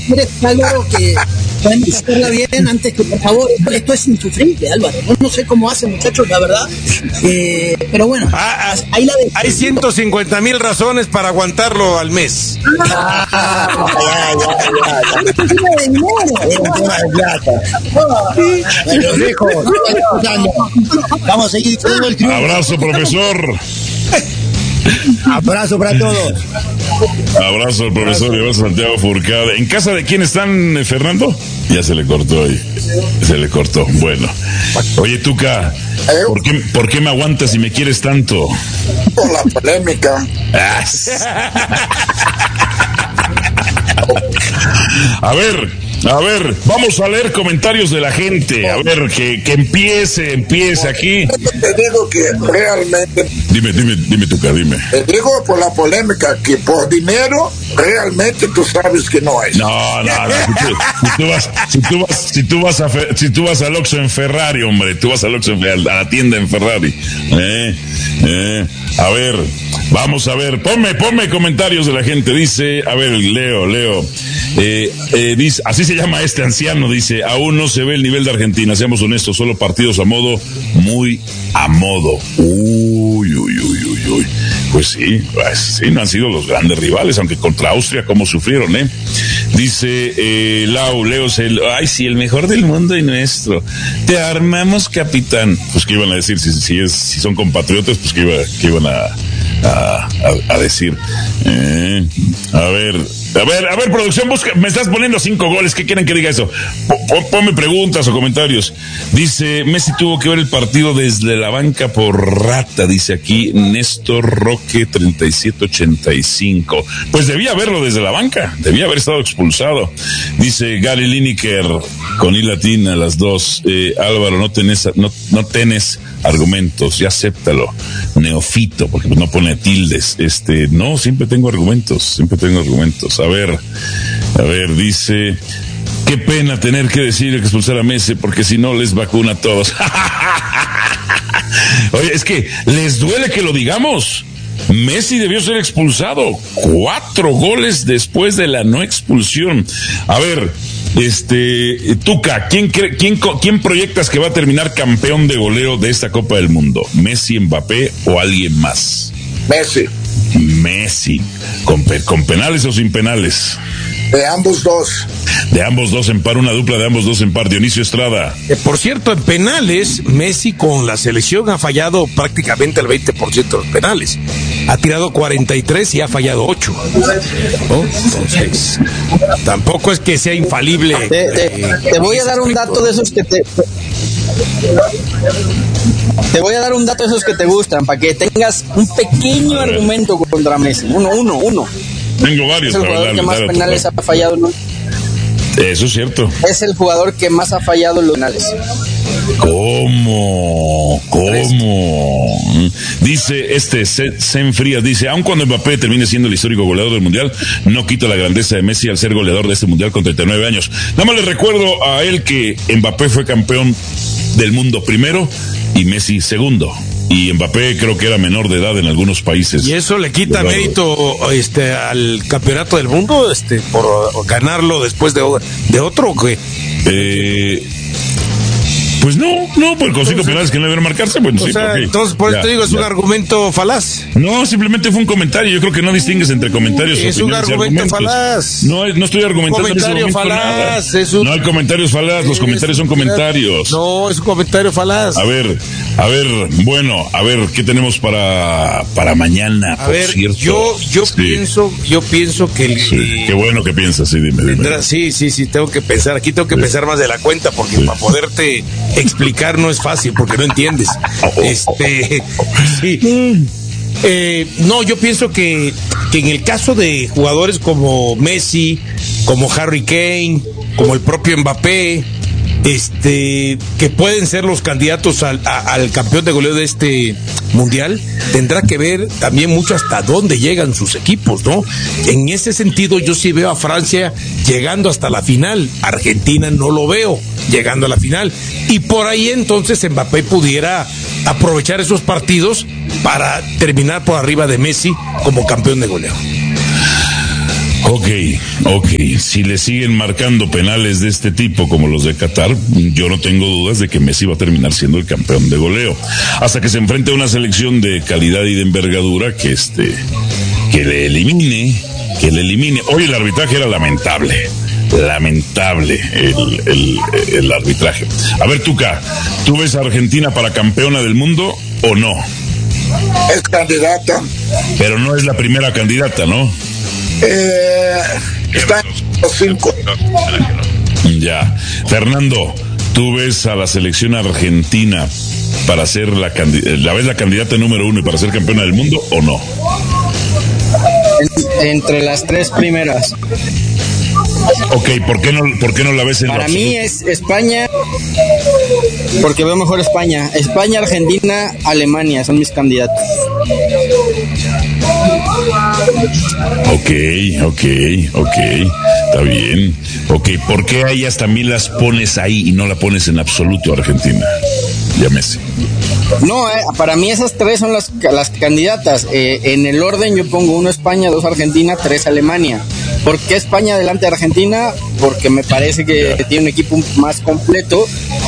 Álvaro, que podemos hacerla bien antes que, por favor, esto es insufrible, Álvaro. No sé cómo hacen, muchachos, la verdad. Pero bueno, ahí la de... Hay 150,000 razones para aguantarlo al mes. Vamos a seguir con el triunfo. Abrazo, profesor. Abrazo para todos. Abrazo al profesor Iván Santiago Furcade. ¿En casa de quién están, Fernando? Ya se le cortó ahí. Se le cortó. Bueno. Oye, Tuca, ¿por qué me aguantas y me quieres tanto? Por la polémica. A ver, vamos a leer comentarios de la gente. A ver, que empiece aquí. Te digo que realmente... Dime, Tuca, dime. Te digo por la polémica que por dinero realmente tú sabes que no es. No. Si tú vas al Oxxo en Ferrari, hombre, tú vas al Oxxo a la tienda en Ferrari. A ver, vamos a ver. Ponme comentarios de la gente. Dice, a ver, Leo. Dice, así se llama este anciano, dice, aún no se ve el nivel de Argentina, seamos honestos, solo partidos a modo, muy a modo. Uy. Pues sí, no han sido los grandes rivales, aunque contra Austria como sufrieron, Dice Leo, el mejor del mundo y nuestro. Te armamos, capitán. Pues qué iban a decir, si son compatriotas, pues qué iban a decir. A ver, producción, busca, me estás poniendo 5 goles, ¿qué quieren que diga eso? Ponme preguntas o comentarios. Dice, Messi tuvo que ver el partido desde la banca por rata, dice aquí Néstor Roque 3785. Pues debía verlo desde la banca, debía haber estado expulsado. Dice Gary Lineker, con I latina las dos. Álvaro, no tenés argumentos, ya acéptalo. Neofito, porque no pone tildes. No, siempre tengo argumentos. A ver, dice, qué pena tener que decir que expulsar a Messi, porque si no les vacuna a todos. Oye, es que les duele que lo digamos. Messi debió ser expulsado. 4 goles después de la no expulsión. A ver, Tuca, ¿quién proyectas que va a terminar campeón de goleo de esta Copa del Mundo? ¿Messi, Mbappé o alguien más? Messi. ¿Con penales o sin penales? De ambos dos. De ambos dos en par, una dupla de ambos dos en par. Dionisio Estrada. Por cierto, en penales, Messi con la selección ha fallado prácticamente el 20% de los penales. Ha tirado 43 y ha fallado 8. ¿No? Entonces, tampoco es que sea infalible. Te voy a dar un dato de esos que te voy a dar un dato de esos que te gustan, para que tengas un pequeño argumento contra Messi. Uno. Tengo varios. Es el jugador que más penales ha fallado, ¿no? Eso es cierto. Es el jugador que más ha fallado en los penales. ¿Cómo? Dice Sen Frías, dice, aun cuando Mbappé termine siendo el histórico goleador del Mundial, no quita la grandeza de Messi al ser goleador de este Mundial con 39 años. Nada más le recuerdo a él que Mbappé fue campeón del mundo primero y Messi segundo. Y Mbappé creo que era menor de edad en algunos países. ¿Y eso le quita mérito al campeonato del mundo por ganarlo después de otro o qué? Pues no, por con 5 penales que no debieron marcarse, bueno, sí. Okay. Entonces, por eso te digo, es un argumento falaz. No, simplemente fue un comentario. Yo creo que no distingues entre comentarios es un argumento falaz. No estoy argumentando comentario en ese falaz. Nada. No hay comentarios falaz, los comentarios son comentarios. No, es un comentario falaz. A ver, ¿qué tenemos para mañana? A ver, cierto? Yo pienso que sí, qué bueno que piensas, sí, dime. Sí, tengo que pensar, aquí tengo que pensar más de la cuenta, porque para poderte explicar no es fácil, porque no entiendes. Sí. No, yo pienso que en el caso de jugadores como Messi, como Harry Kane, como el propio Mbappé, que pueden ser los candidatos al campeón de goleo de este mundial, tendrá que ver también mucho hasta dónde llegan sus equipos, ¿no? En ese sentido, yo sí veo a Francia llegando hasta la final. Argentina no lo veo llegando a la final, y por ahí entonces Mbappé pudiera aprovechar esos partidos para terminar por arriba de Messi como campeón de goleo. Ok. Si le siguen marcando penales de este tipo como los de Qatar, yo no tengo dudas de que Messi va a terminar siendo el campeón de goleo. Hasta que se enfrente a una selección de calidad y de envergadura que le elimine. Hoy el arbitraje era lamentable el arbitraje. A ver, Tuca, ¿tú ves a Argentina para campeona del mundo o no? Es candidata. Pero no es la primera candidata, ¿no? Está en los 5. Ya. Fernando, ¿tú ves a la selección argentina para ser la ves la candidata número 1 y para ser campeona del mundo o no? Entre las 3 primeras. Ok, ¿por qué no la ves en Para mí es España, porque veo mejor España. España, Argentina, Alemania son mis candidatos. Ok, está bien. Ok, ¿por qué a ellas también las pones ahí y no la pones en absoluto a Argentina? Llámese. No, para mí esas 3 son las candidatas. En el orden yo pongo 1 España, 2 Argentina, 3 Alemania. ¿Por qué España delante de Argentina? Porque me parece que tiene un equipo más completo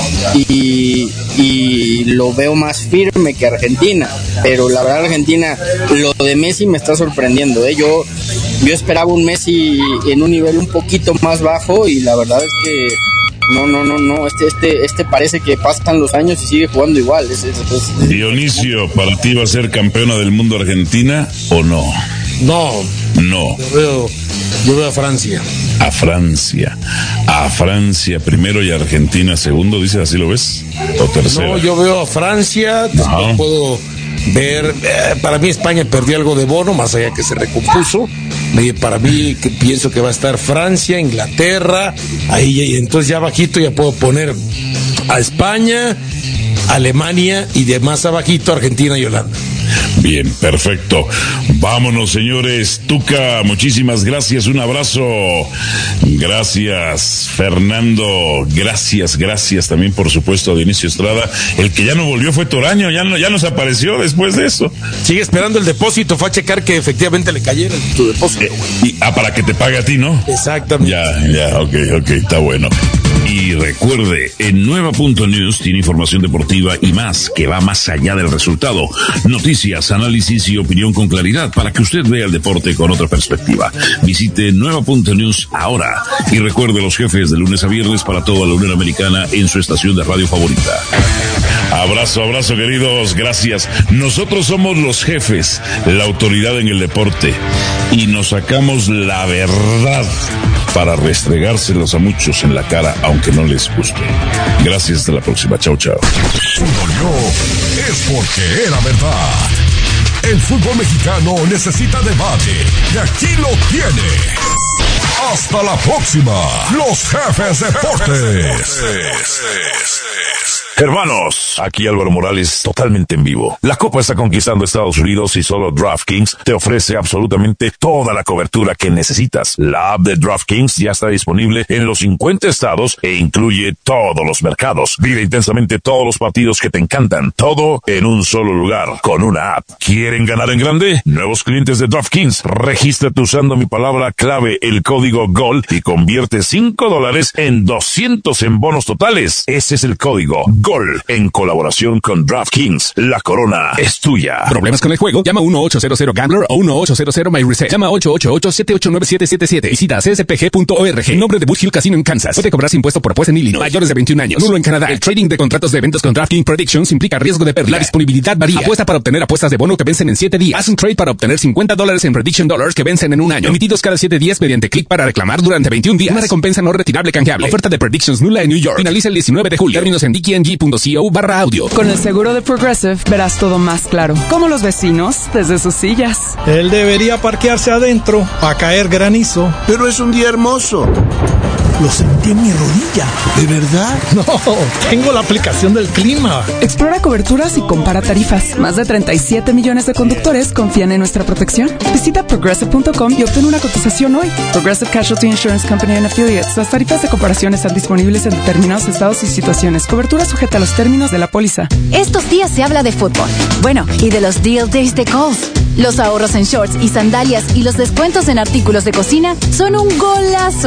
y lo veo más firme que Argentina. Pero la verdad Argentina, lo de Messi me está sorprendiendo. Yo esperaba un Messi en un nivel un poquito más bajo y la verdad es que no, este parece que pasan los años y sigue jugando igual. Dionisio, ¿para ti va a ser campeona del mundo Argentina o no? No. Yo veo a Francia. A Francia primero y a Argentina segundo, dices, ¿así lo ves? ¿O tercero? No, yo veo a Francia, no puedo ver, para mí España perdió algo de bono, más allá que se recompuso. Para mí, que pienso que va a estar Francia, Inglaterra, ahí entonces ya abajito ya puedo poner a España, Alemania y de más abajito Argentina y Holanda. Bien, perfecto. Vámonos, señores. Tuca, muchísimas gracias. Un abrazo. Gracias, Fernando. Gracias también, por supuesto, a Dionisio Estrada. El que ya no volvió fue Toraño. Ya nos apareció después de eso. Sigue esperando el depósito. Fue a checar que efectivamente le cayera tu depósito. Para que te pague a ti, ¿no? Exactamente. Ya, ok, está bueno. Y recuerde, en Nueva.News tiene información deportiva y más, que va más allá del resultado. Noticias, análisis y opinión con claridad para que usted vea el deporte con otra perspectiva. Visite Nueva.News ahora. Y recuerde, los jefes de lunes a viernes para toda la Unión Americana en su estación de radio favorita. Abrazo, queridos. Gracias. Nosotros somos los jefes, la autoridad en el deporte. Y nos sacamos la verdad para restregárselos a muchos en la cara, aunque no les guste. Gracias, hasta la próxima. Chao. Su dolió es porque era verdad. El fútbol mexicano necesita debate y aquí lo tiene. Hasta la próxima. Los Jefes Deportes. Hermanos, aquí Álvaro Morales, totalmente en vivo. La Copa está conquistando Estados Unidos y solo DraftKings te ofrece absolutamente toda la cobertura que necesitas. La app de DraftKings ya está disponible en los 50 estados e incluye todos los mercados. Vive intensamente todos los partidos que te encantan, todo en un solo lugar, con una app. ¿Quieren ganar en grande? Nuevos clientes de DraftKings, regístrate usando mi palabra clave, el código GOL, y convierte $5 en 200 en bonos totales. Ese es el código GOL, en colaboración con DraftKings. La corona es tuya. ¿Problemas con el juego? Llama 1-800-GAMBLER o 1-800-MyReset. Llama 888-789-7777. Visita cspg.org. En nombre de Bush Hill Casino en Kansas. Puede cobrarse impuesto por apuesta en Illinois. Mayores de 21 años. Nulo en Canadá. El trading de contratos de eventos con DraftKings Predictions implica riesgo de pérdida. La disponibilidad varía. Apuesta para obtener apuestas de bono que vencen en 7 días. Haz un trade para obtener $50 en Prediction Dollars que vencen en un año. Emitidos cada 7 días mediante clic para reclamar durante 21 días. Una recompensa no retirable canjeable. Oferta de Predictions nula en New York. Finaliza el 19 de julio. Términos en dkng.co/audio. Con el seguro de Progressive verás todo más claro. Como los vecinos desde sus sillas. Él debería parquearse adentro a caer granizo. Pero es un día hermoso. Lo sentí en mi rodilla. ¿De verdad? No, tengo la aplicación del clima. Explora coberturas y compara tarifas. Más de 37 millones de conductores confían en nuestra protección. Visita Progressive.com y obtén una cotización hoy. Progressive Casualty Insurance Company and Affiliates. Las tarifas de comparación están disponibles en determinados estados y situaciones. Cobertura sujeta a los términos de la póliza. Estos días se habla de fútbol. Bueno, y de los Deal Days de Kohl's. Los ahorros en shorts y sandalias y los descuentos en artículos de cocina son un golazo.